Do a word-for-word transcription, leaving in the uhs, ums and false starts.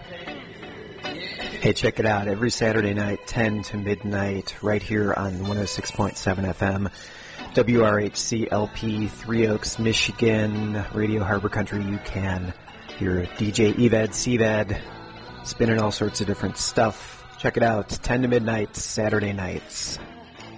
Hey, check it out. Every Saturday night, ten to midnight, right here on one oh six point seven F M, W R H C L P, Three Oaks, Michigan, Radio Harbor Country. You can hear D J Evad, C-Vad, spinning all sorts of different stuff. Check it out. ten to midnight, Saturday nights.